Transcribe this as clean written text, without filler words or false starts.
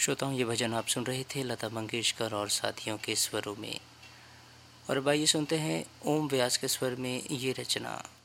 श्रोताओं, ये भजन आप सुन रहे थे लता मंगेशकर और साथियों के स्वरों में। और अब आइए सुनते हैं ओम व्यास के स्वर में ये रचना।